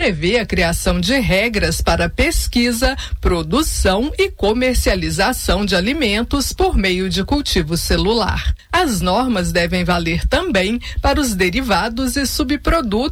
prevê a criação de regras para pesquisa, produção e comercialização de alimentos por meio de cultivo celular. As normas devem valer também para os derivados e subprodutos